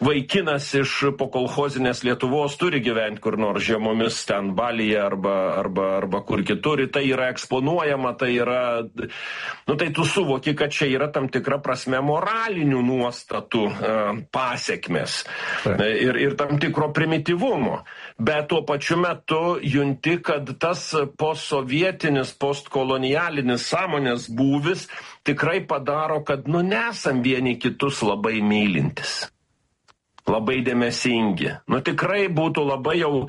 vaikinas iš pokolchozinės Lietuvos turi gyventi kur nors žiemomis ten Balyje arba kur kitur, tai yra eksponuojama, tai yra, tai tu suvoki, kad čia yra tam tikra prasme moralinių nuostatų pasekmės ir tam tikro primityvumo. Bet tuo pačiu metu junti, kad tas postsovietinis, postkolonialinis sąmonės būvis tikrai padaro, kad nesam vieni kitus labai mylintis, labai dėmesingi. Tikrai būtų labai jau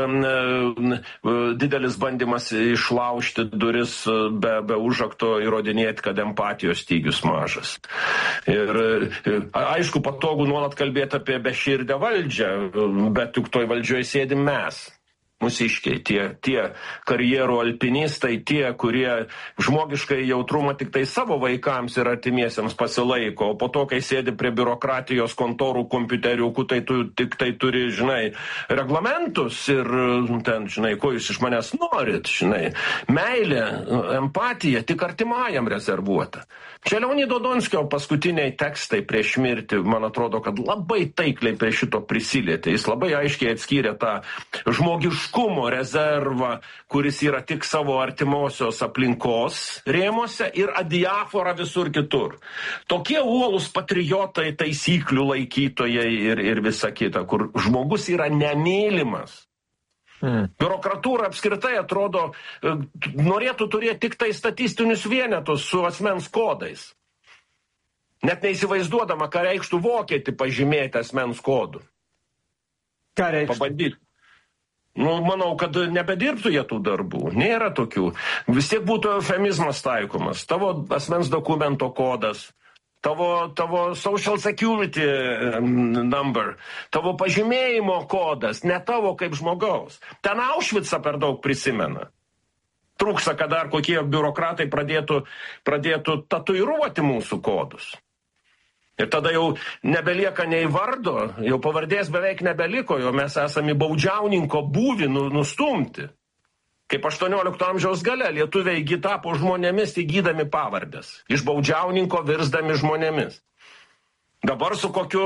didelis bandymas išlaužti duris be užrakto įrodinėti, kad empatijos stygius mažas. Ir aišku, patogu nuolat kalbėti apie beširdę valdžią, bet juk toj valdžioje sėdim mes. Mūsiškiai, tie karjerų alpinistai, tie, kurie žmogiškai jautrumą tik tai savo vaikams ir artimiesiems pasilaiko, o po to, kai sėdi prie biurokratijos kontorų kompiuteriukų, tai tu tik tai turi, reglamentus ir ten, ko jūs iš manęs norit, meilė, empatija tik artimajam rezervuota. Čia Leonido Donskio paskutiniai tekstai prieš mirtį, man atrodo, kad labai taikliai prie šito prisilietė. Jis labai aiškiai atskyrė tą žmogiškumo rezervą, kuris yra tik savo artimosios aplinkos rėmose ir adiaforą visur kitur. Tokie uolūs patriotai, taisyklių laikytojai ir visa kita, kur žmogus yra nemylimas. Biurokratūra apskritai atrodo, norėtų turėti tik tai statistinius vienetus su asmens kodais. Net neįsivaizduodama, ką reikštų vokietį pažymėti asmens kodų. Ką reikštų? Pabandyti. Manau, kad nebedirbtų jie tų darbų. Nėra tokių. Vis tiek būtų eufemizmas taikomas. Tavo asmens dokumento kodas. Tavo social security number, tavo pažymėjimo kodas, ne tavo kaip žmogaus. Ten Auschwitzą per daug prisimena. Trūksta, kad dar kokie biurokratai pradėtų tatuiruoti mūsų kodus. Ir tada jau nebelieka nei vardo, jau pavardės beveik nebeliko, jau mes esame baudžiauninko būvį nustumti. Kaip 18 amžiaus gale lietuviai tapo žmonėmis įgydami pavardės. Iš baudžiauninko virsdami žmonėmis. Dabar su kokiu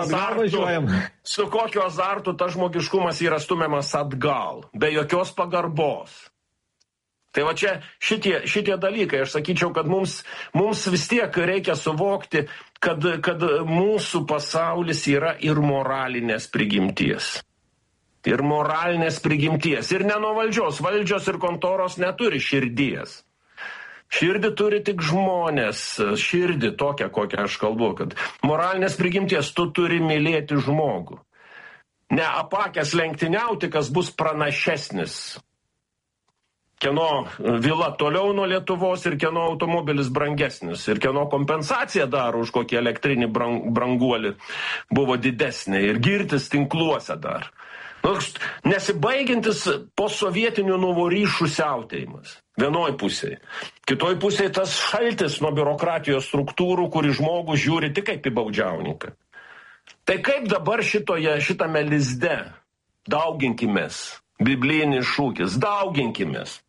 azartu tas žmogiškumas yra stumiamas atgal, be jokios pagarbos. Tai va čia šitie dalykai, aš sakyčiau, kad mums vis tiek reikia suvokti, kad mūsų pasaulis yra ir moralinės prigimties. Ir moralinės prigimties. Ir ne nuo valdžios. Valdžios ir kontoros neturi širdies. Širdį turi tik žmonės. Širdį tokia, kokią aš kalbu. Kad moralinės prigimties tu turi mylėti žmogų. Ne apakęs lenktyniauti, kas bus pranašesnis. Kieno vila toliau nuo Lietuvos ir kieno automobilis brangesnis. Ir kieno kompensacija daro už kokį elektrinį branguolį buvo didesnė. Ir girtis tinkluose dar. Nesibaigiantis postsovietinių nuvoryšų siautėjimas. Vienoj pusėje. Kitoj pusėje tas šaltis nuo biurokratijos struktūrų, kuri žmogų žiūri tik kaip į baudžiauninką. Tai kaip dabar šitame lizde dauginkimės? Biblinis šūkis. Dauginkimės.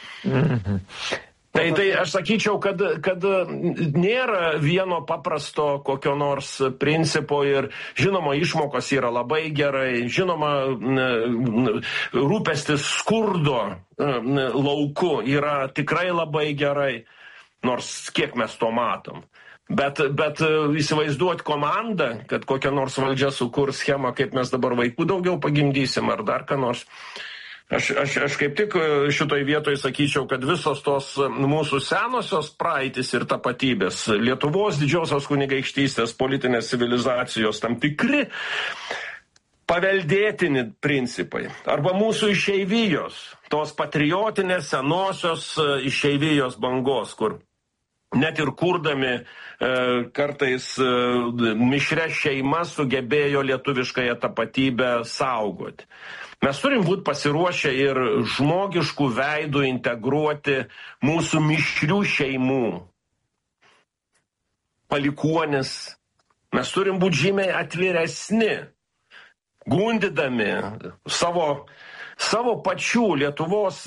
Tai aš sakyčiau, kad nėra vieno paprasto kokio nors principo ir žinoma išmokos yra labai gerai, žinoma rūpestis skurdo lauku yra tikrai labai gerai, nors kiek mes to matom. Bet įsivaizduoti komandą, kad kokia nors valdžia sukurs schemą, kaip mes dabar vaikų daugiau pagimdysim ar dar ką nors. Aš kaip tik šitoj vietoj sakyčiau, kad visos tos mūsų senosios praeitis ir tapatybės, Lietuvos didžiosios kunigaikštystės, politinės civilizacijos tam tikri paveldėtini principai. Arba mūsų išeivijos, tos patriotinės senosios išeivijos bangos, kur net ir kurdami kartais mišria šeima sugebėjo lietuviškąją tapatybę saugoti. Mes turim būti pasiruošę ir žmogiškų veidų integruoti mūsų mišrių šeimų palikuonis. Mes turim būti žymiai atviresni, gundydami savo pačių Lietuvos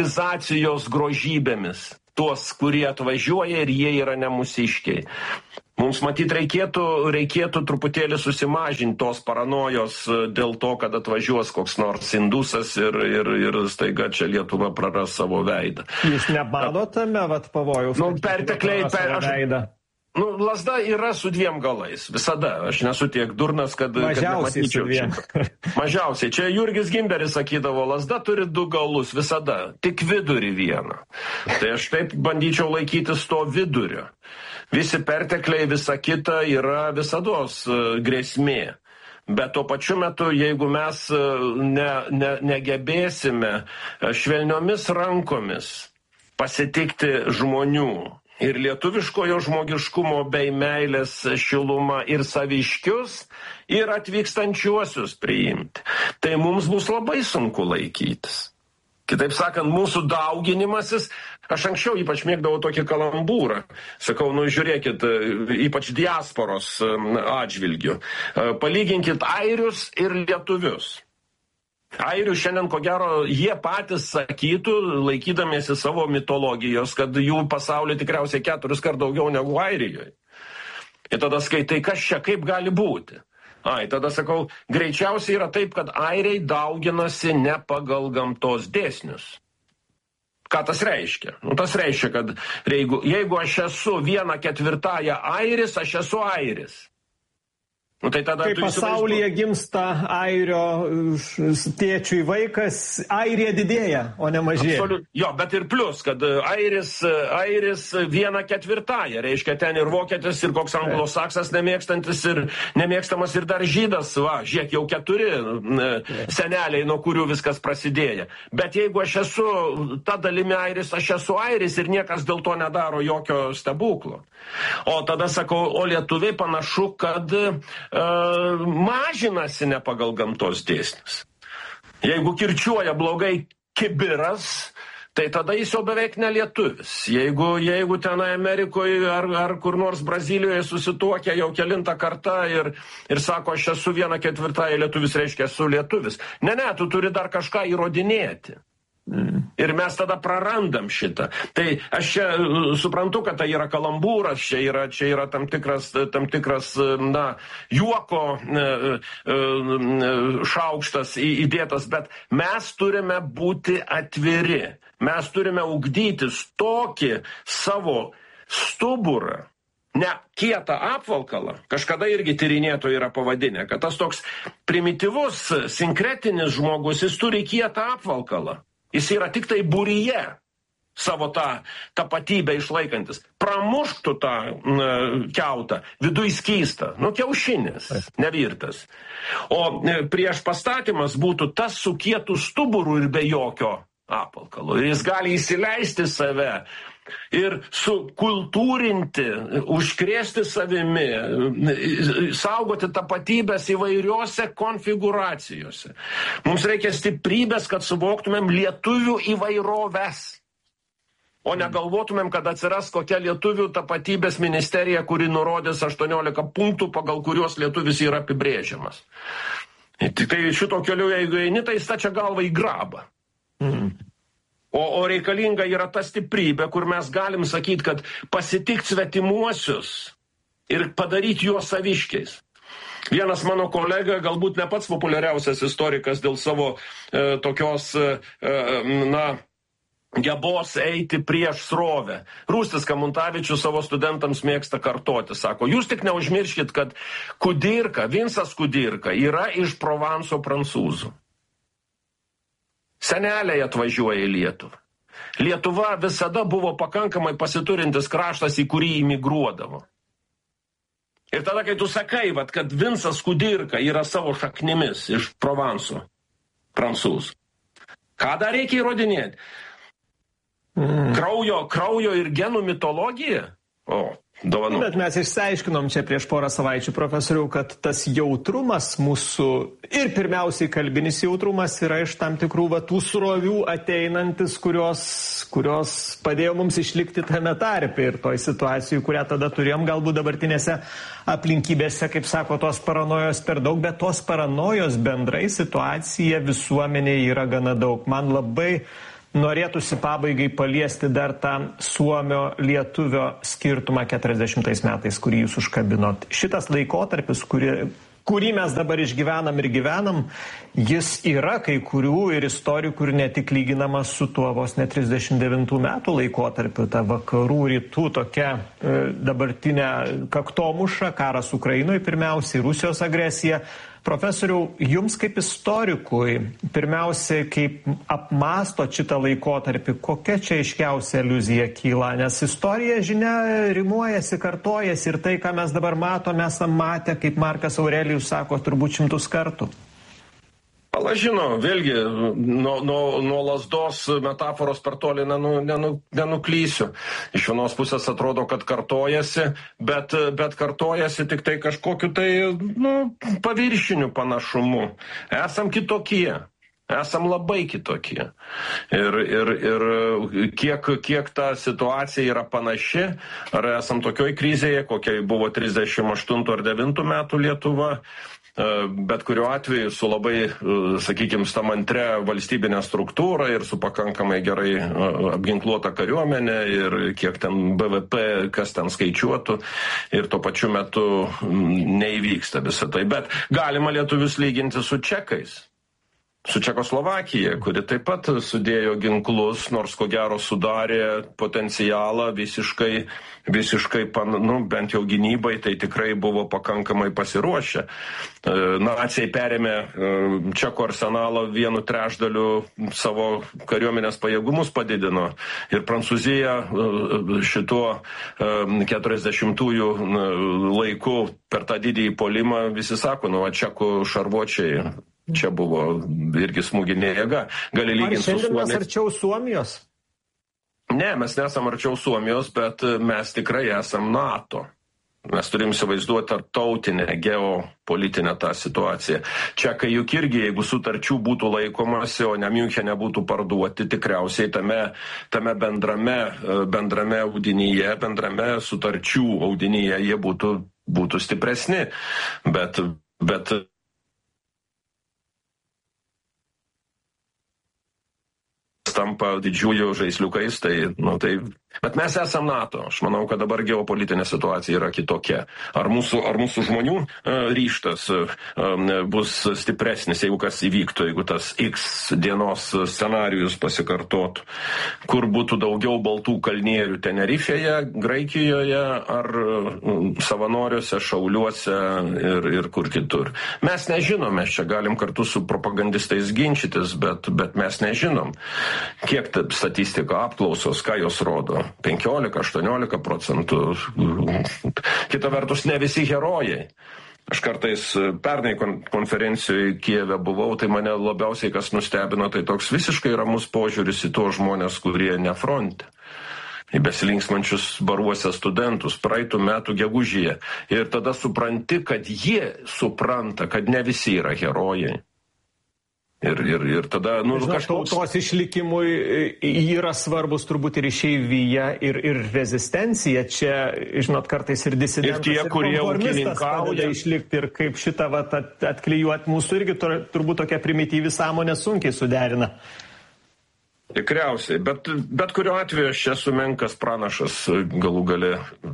civilizacijos grožybėmis. Tuos, kurie atvažiuoja ir jie yra ne mūsiškiai. Mums matyt reikėtų truputėlį susimažinti tos paranojos dėl to, kad atvažiuos koks nors indusas ir staiga čia Lietuva praras savo veidą. Jūs nemanote tame pavojaus? Veidą. Lazda yra su dviem galais. Visada. Aš nesu tiek durnas, kad nematyčiau šitą. Mažiausiai. Čia Jurgis Gimberis sakydavo, lazda turi du galus. Visada. Tik vidurį vieną. Tai aš taip bandyčiau laikytis to vidurio. Visi pertekliai, visa kita yra visados grėsmė. Bet tuo pačiu metu, jeigu mes negebėsime švelniomis rankomis pasitikti žmonių ir lietuviškojo žmogiškumo bei meilės šilumą ir saviškius ir atvykstančiuosius priimti, tai mums bus labai sunku laikytis. Kitaip sakant, mūsų dauginimasis, aš anksčiau ypač mėgdavau tokį kalambūrą, sakau, žiūrėkit, ypač diasporos atžvilgiu, palyginkit airius ir lietuvius. Airių šiandien, ko gero, jie patys sakytų, laikydamiesi savo mitologijos, kad jų pasaulyje tikriausiai 4 kart daugiau negu Airijoje. Ir tada skaitai, kas čia, kaip gali būti. Tada sakau, greičiausiai yra taip, kad airiai dauginasi ne pagal gamtos dėsnius. Ką tas reiškia? Tas reiškia, kad jeigu aš esu 1/4 airis, aš esu airis. Tai tada kai pasaulyje gimsta airio tėčiui vaikas, airija didėja, o ne mažėja. Jo, bet ir plus, kad airis 1/4, reiškia ten ir vokietis, ir koks anglosaksas nemėgstantis, ir nemėgstamas ir dar žydas, žiūrėk, jau 4 seneliai, nuo kurių viskas prasidėjo. Bet jeigu aš esu ta dalimi airis, aš esu airis ir niekas dėl to nedaro jokio stebuklo. O tada sakau, o lietuviai panašu, kad mažinasi ne pagal gamtos dėsnius. Jeigu kirčiuoja blogai kibiras, tai tada jis jau beveik nelietuvis. Jeigu tenai Amerikoje ar kur nors Brazilijoje susituokia jau kelintą kartą ir sako, aš esu 1/4 lietuvis, reiškia esu lietuvis. Ne, tu turi dar kažką įrodinėti. Ir mes tada prarandam šitą. Tai aš čia suprantu, kad tai yra kalambūras, čia yra tam tikras juoko šaukštas įdėtas, bet mes turime būti atviri. Mes turime ugdytis tokį savo stuburą, ne kietą apvalkalą, kažkada irgi tyrinėtojai yra pavadinę, kad tas toks primityvus, sinkretinis žmogus, jis turi kietą apvalkalą. Jis yra tik tai būryje savo tą tapatybę išlaikantis. Pramušktų tą kiautą, viduj skysta, kiaušinis, nevirtas. O prieš pastatymas būtų tas su kietu stuburu ir be jokio apvalkalo. Ir jis gali įsileisti save ir sukultūrinti, užkrėsti savimi, saugoti tapatybės įvairiose konfiguracijose. Mums reikia stiprybės, kad suvoktumėm lietuvių įvairoves, o negalvotumėm, kad atsiras kokia lietuvių tapatybės ministerija, kuri nurodys 18 punktų, pagal kuriuos lietuvis yra apibrėžiamas. Tai šito keliu, jeigu eini, tai stačia galva į grabą. O reikalinga yra ta stiprybė, kur mes galim sakyti, kad pasitikti svetimuosius ir padaryti juos saviškiais. Vienas mano kolega, galbūt ne pats populiariausias istorikas dėl savo tokios, gebos eiti prieš srovę. Rūstis Kamuntavičius savo studentams mėgsta kartoti, sako, jūs tik neužmirškit, kad Kudirka, Vincas Kudirka yra iš Provanso prancūzų. Seneliai atvažiuoja į Lietuvą. Lietuva visada buvo pakankamai pasiturintis kraštas, į kurį imigruodavo. Ir tada, kai tu sakai, kad Vincas Kudirka yra savo šaknimis iš Provanso, prancūzų, ką dar reikia įrodinėti? Kraujo ir genų mitologija? Dovanų. Bet mes išsiaiškinom čia prieš porą savaičių, profesoriau, kad tas jautrumas mūsų ir pirmiausiai kalbinis jautrumas yra iš tam tikrų tų srovių ateinantis, kurios padėjo mums išlikti tame tarpe ir toj situacijai, kurią tada turėjom, galbūt dabartinėse aplinkybėse, kaip sako, tos paranojos per daug, bet tos paranojos bendrai situacija visuomenėje yra gana daug. Man labai norėtųsi pabaigai paliesti dar tą suomio-lietuvio skirtumą 40 metais, kurį jūs užkabinot. Šitas laikotarpis, kurį mes dabar išgyvenam ir gyvenam, jis yra kai kurių ir istorikų ir ne tik lyginamas su tuo vos ne 39 metų laikotarpiu, ta vakarų rytų tokia dabartinė kaktomuša, karas Ukrainoje pirmiausiai, Rusijos agresija. Profesoriau, jums kaip istorikui, pirmiausia, kaip apmąstot šitą laikotarpį, kokia čia aiškiausia aliuzija kyla? Nes istorija, žinia, rimuojasi, kartojasi ir tai, ką mes dabar matome, esam matę, kaip Markas Aurelijus sako, turbūt 100 kartų. Žinau, vėlgi, nuo lazdos metaforos per toli nenuklysiu. Iš vienos pusės atrodo, kad kartojasi, bet kartojasi tik tai kažkokiu tai, paviršiniu panašumu. Esam kitokie. Esam labai kitokie. Ir kiek ta situacija yra panaši, ar esam tokioj krizėje, kokia buvo 38 ar 9 metų Lietuva, bet kuriuo atveju su labai, sakykime, stamantre valstybinė struktūra ir su pakankamai gerai apginkluota kariuomenė ir kiek ten BVP, kas ten skaičiuotų ir tuo pačiu metu neįvyksta visą tai. Bet galima lietuvius lyginti su čekais. Su Čekoslovakija, kuri taip pat sudėjo ginklus, nors ko gero sudarė potencialą visiškai, bent jau gynybai, tai tikrai buvo pakankamai pasiruošę. Naciai perėmė čekų arsenalą 1/3 savo kariuomenės pajėgumus padidino ir Prancūzija šituo 40-ųjų laiku per tą didįjį puolimą visi sako, čekų šarvuočiai. Čia buvo irgi smūginė jėga. Gali lyginti su Suomija. Šiandien mes arčiau Suomijos? Ne, mes nesam arčiau Suomijos, bet mes tikrai esam NATO. Mes turim įsivaizduoti tarptautinę geopolitinę tą situaciją. Čekai juk irgi, jeigu sutarčių būtų laikomasi, o ne Miunchene būtų parduoti, tikriausiai tame bendrame audinyje, bendrame sutarčių audinyje jie būtų stipresni. Bet tampa didžiųjų žaisliukais, bet mes esam NATO. Aš manau, kad dabar geopolitinė situacija yra kitokia. Ar mūsų žmonių ryštas bus stipresnis, jeigu kas įvyktų, jeigu tas X dienos scenarijus pasikartotų, kur būtų daugiau baltų kalnierių Tenerifėje, Graikijoje ar savanoriuose, šauliuose ir kur kitur. Mes nežinom, mes čia galim kartu su propagandistais ginčytis, bet mes nežinom. Kiek statistika apklausos, ką jos rodo? 15-18%. Kita vertus, ne visi herojai. Aš kartais pernai konferencijoje Kijeve buvau, tai mane labiausiai kas nustebino, tai toks visiškai ramus požiūris į tuos žmonės, kurie ne fronte. Į besilinksmančius baruose studentus praeitų metų gegužėje. Ir tada supranti, kad jie supranta, kad ne visi yra herojai. Ir tada, kažkoks tautos išlikimui yra svarbus turbūt ir išeivija, ir rezistencija. Čia, žinot, kartais ir disidentas, ir tie, kurie ūkininkauja išlikti, ir kaip šitą atklijuoti mūsų irgi turbūt tokia primityvi sąmonė sunkiai suderina. Tikriausiai, bet kuriuo atveju aš esu menkas pranašas galų gale.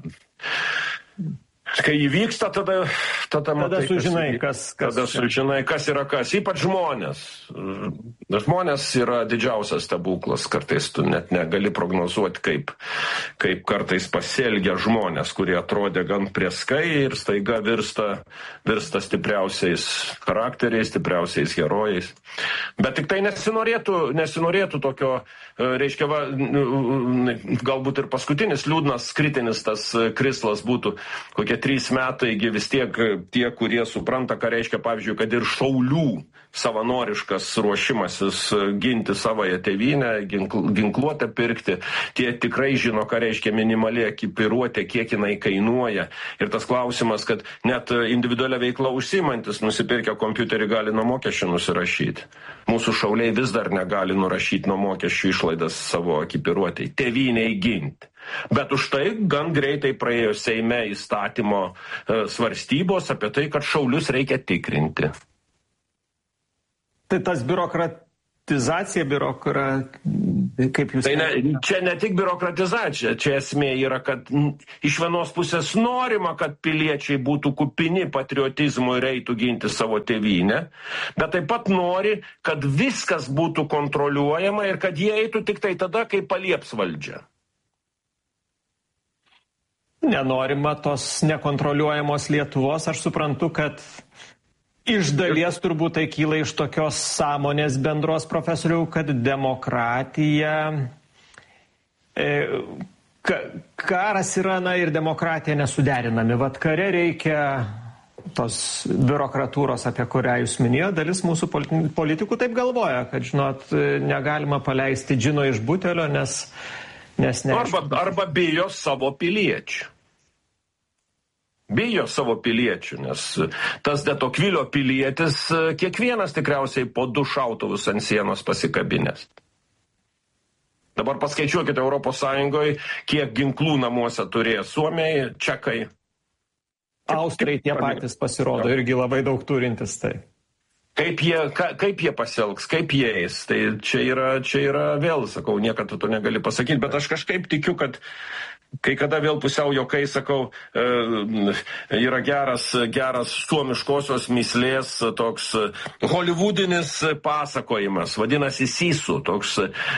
Kai įvyksta, tada matai, sužinai, kas yra kas. Ypač žmonės. Žmonės yra didžiausias stebuklas. Kartais tu net negali prognozuoti, kaip kartais pasielgia žmonės, kurie atrodė gan prieskai ir staiga virsta stipriausiais charakteriais, stipriausiais herojais. Bet tik tai nesinorėtų tokio, reiškia, galbūt ir paskutinis liūdnas, kritinis tas krislas būtų kokie 3 metai, vis tiek tie, kurie supranta, ką reiškia, pavyzdžiui, kad ir šaulių savanoriškas ruošimasis ginti savoje tėvynę, ginkluotę pirkti, tie tikrai žino, ką reiškia minimali ekipiruotė, kiek jinai kainuoja. Ir tas klausimas, kad net individualią veiklą užsiimantis, nusipirkę kompiuterį gali nuo mokesčių nusirašyti. Mūsų šauliai vis dar negali nurašyti nuo mokesčių išlaidas savo ekipiruotėj, tėvynei ginti. Bet už tai gan greitai praėjo Seime įstatymo svarstybos apie tai, kad šaulius reikia tikrinti. Tai tas biurokratizacija, Kaip jūs... Čia ne tik biurokratizacija, čia esmė yra, kad iš vienos pusės norima, kad piliečiai būtų kupini patriotizmo ir eitų ginti savo tėvynę, bet taip pat nori, kad viskas būtų kontroliuojama ir kad jie eitų tik tai tada, kai palieps valdžia. Nenorima tos nekontroliuojamos Lietuvos, aš suprantu, kad iš dalies turbūt tai kyla iš tokios sąmonės bendros, profesoriau, kad demokratija, karas yra, ir demokratija nesuderinami. Vat kare reikia tos biurokratūros, apie kurią jūs minėjote, dalis mūsų politikų taip galvoja, kad, žinot, negalima paleisti džino iš butelio, nes arba bijo savo piliečių. Bijo savo piliečių, nes tas de Tocqueville pilietis kiekvienas tikriausiai po 2 šautuvus ant sienos pasikabinės. Dabar paskaičiuokite Europos Sąjungoje, kiek ginklų namuose turėjo Suomiai, Čekai. Austrai tie patys pasirodo, irgi labai daug turintis tai. Kaip jie pasielgs, kaip jie eis, tai čia yra vėl, sakau, niekada to negali pasakyti, bet aš kažkaip tikiu, kad kai kada vėl pusiau juokai sakau, yra geras suomiškosios myslės toks holivudinis pasakojimas, vadinasi Sisu, toks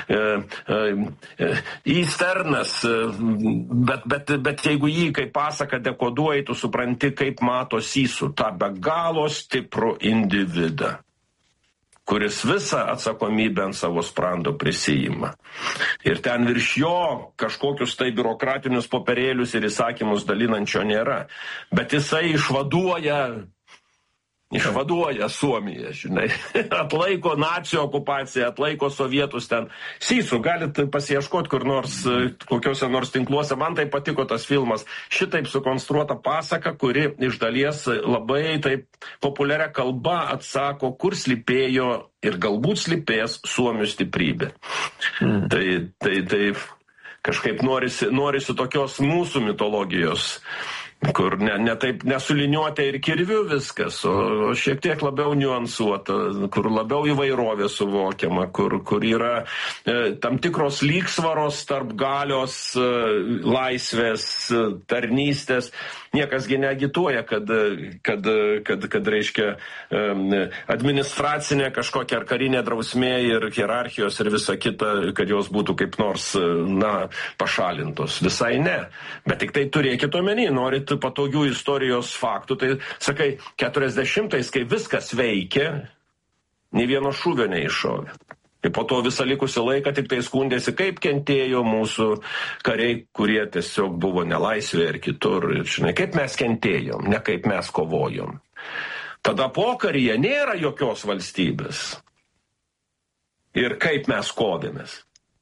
easternas, bet jeigu jį kaip pasaką dekoduoji, tu supranti, kaip mato Sisu, tą be galo stiprų individą, kuris visą atsakomybę ant savo sprando prisijima. Ir ten virš jo kažkokius tai biurokratinius popierėlius ir įsakymus dalinančio nėra. Bet jisai išvaduoja Suomiją, žinai. Atlaiko nacių okupaciją, atlaiko sovietus ten. Sisu, galit pasiieškoti kur nors, kokiuose nors tinkluose. Man tai patiko tas filmas. Šitaip sukonstruota pasaka, kuri iš dalies labai taip populiaria kalba atsako, kur slypėjo ir galbūt slypės suomių stiprybė. Tai kažkaip norisi tokios mūsų mitologijos, kur taip nesuliniuota ir kirviu viskas, o šiek tiek labiau niuansuota, kur labiau įvairovė suvokiama, kur yra tam tikros lygsvaros tarp galios, laisvės, tarnystės. Niekasgi neagituoja, kad reiškia administracinė kažkokia ar karinė drausmė ir hierarchijos ir visa kita, kad jos būtų kaip nors pašalintos. Visai ne. Bet tik tai turėkit omeny, norit patogių istorijos faktų, tai sakai, 40-ais, kai viskas veikia, nei vieno šūvio neiššovė. Ir po to visą likusį laiką tik tai skundėsi, kaip kentėjo mūsų kariai, kurie tiesiog buvo nelaisvėje ir kitur. Ir, žinai, kaip mes kentėjom, ne kaip mes kovojom. Tada pokaryje nėra jokios valstybės. Ir kaip mes kovėmės.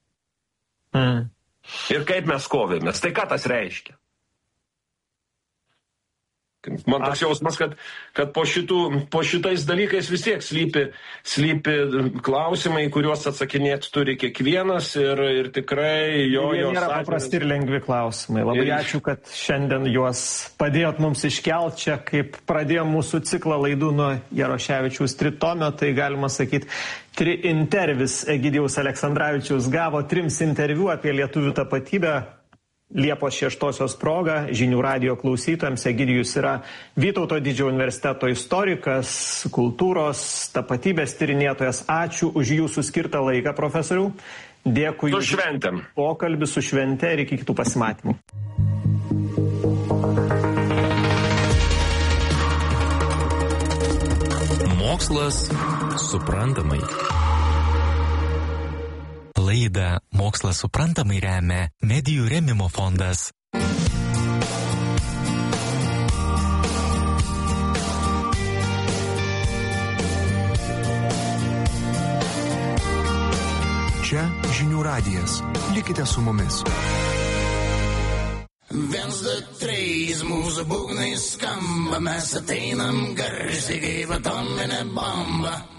Ir kaip mes kovėmės. Tai ką tas reiškia? Man toks jausmas, kad po šitais dalykais vis tiek slypi klausimai, kuriuos atsakinėti turi kiekvienas ir tikrai jo nėra paprasti ir lengvi klausimai. Labai ačiū, kad šiandien juos padėjot mums iškelt čia, kaip pradėjom mūsų ciklą laidų nuo Jaroševičiaus tritomio, tai galima sakyti, 3 intervis Egidijaus Aleksandravičiaus gavo 3 interviu apie lietuvių tapatybę. Liepos 6-osios proga žinių radijo klausytojams Egidijus yra Vytauto didžiojo universiteto istorikas, kultūros, tapatybės tyrinėtojas. Ačiū už jūsų skirtą laiką, profesoriau. Dėkui. Su šventėm. Pokalbis su švente ir iki kitų pasimatymų. Mokslas suprantamai. Laidą Mokslas suprantamai remia Medijų rėmimo fondas. Čia žinių radijas. Likite su mumis. 1, 2, 3, mūsų būgnai skamba, mes ateinam garsiai kaip atominė bomba.